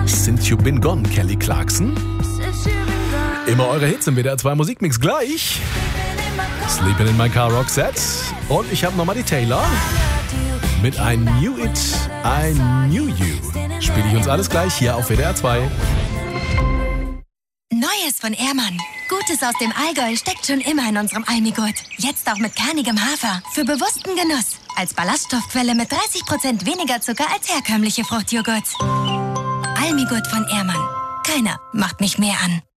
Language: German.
Since You Been Gone, Kelly Clarkson. Immer eure Hits im WDR 2 Musikmix gleich. Sleeping in My Car, Roxette. Und ich habe nochmal die Taylor mit I Knew It, I Knew You. Spiele ich uns alles gleich hier auf WDR 2. Neues von Ehrmann. Gutes aus dem Allgäu steckt schon immer in unserem Almigurt. Jetzt auch mit kernigem Hafer. Für bewussten Genuss. Als Ballaststoffquelle mit 30% weniger Zucker als herkömmliche Fruchtjoghurt. Almigurt von Ehrmann. Keiner macht mich mehr an.